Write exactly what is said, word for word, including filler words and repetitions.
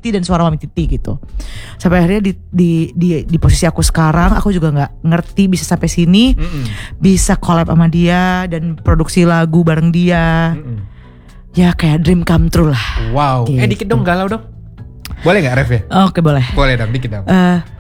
Titi dan suara Mami Titi gitu. Sampai akhirnya di di di, di posisi aku sekarang, aku juga nggak ngerti bisa sampai sini, Mm-mm. bisa collab sama dia dan produksi lagu bareng dia. Mm-mm. Ya kayak dream come true lah. Wow. Gitu. Eh dikit dong galau dong. Boleh nggak ref ya? Oke boleh. Boleh dong dikit dong. Uh,